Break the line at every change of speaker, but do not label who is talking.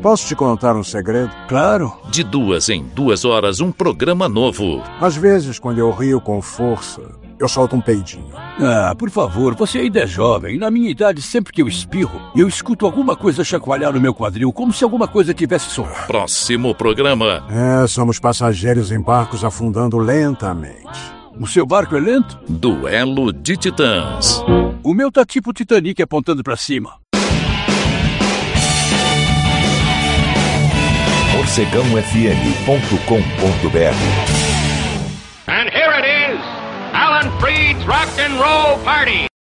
Posso te contar um segredo?
Claro.
De 2 em 2 horas, um programa novo.
Às vezes, quando eu rio com força, eu solto um peidinho.
Ah, por favor, você ainda é jovem. Na minha idade, sempre que eu espirro, eu escuto alguma coisa chacoalhar no meu quadril, como se alguma coisa tivesse sono.
Próximo programa.
Somos passageiros em barcos afundando lentamente.
O seu barco é lento?
Duelo de Titãs.
O meu tá tipo Titanic apontando pra cima.
morcegãofm.com.br.
And here it is, Alan Freed's Rock and Roll Party.